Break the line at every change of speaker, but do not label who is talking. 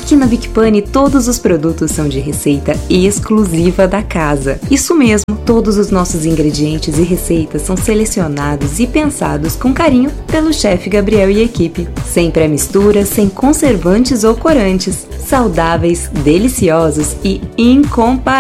Aqui na Vic Pane, todos os produtos são de receita exclusiva da casa. Isso mesmo, todos os nossos ingredientes e receitas são selecionados e pensados com carinho pelo chefe Gabriel e equipe. Sem pré-mistura, sem conservantes ou corantes. Saudáveis, deliciosos e incomparáveis.